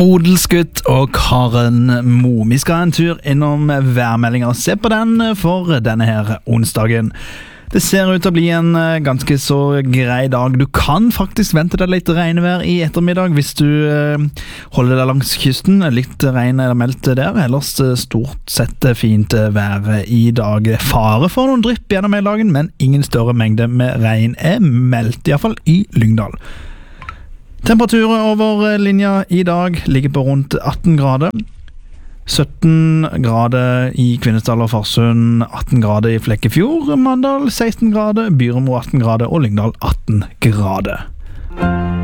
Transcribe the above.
Odelsgutt og Karen Mo. Vi skal en tur innom værmeldingen og se på den for denne her onsdagen. Det ser ut til å bli en ganske så grei dag. Du kan faktisk vente deg litt regnvær i ettermiddag hvis du holder deg langs kysten. Litt regn er meldt der, ellers stort sett fint vær i dag. Fare for noen drypp gjennom hele dagen, men ingen større mengde med regn er meldt, i hvert fall i Lyngdal. Temperaturen over linja i dag ligger på rundt 18 grader. 17 grader i Kvinesdal og Farsund, 18 grader i Flekkefjord, Mandal 16 grader, Byremo 18 grader og Lyngdal 18 grader.